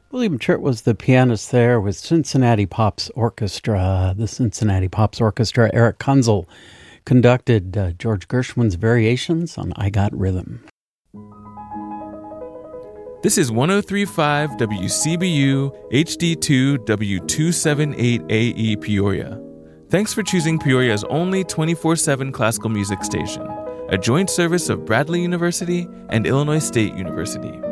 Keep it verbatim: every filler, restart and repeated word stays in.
William Chert was the pianist there with Cincinnati Pops Orchestra. The Cincinnati Pops Orchestra, Eric Kunzel conducted uh, George Gershwin's Variations on I Got Rhythm. This is one oh three point five W C B U H D two W two seventy-eight A E Peoria. Thanks for choosing Peoria's only twenty-four seven classical music station, a joint service of Bradley University and Illinois State University.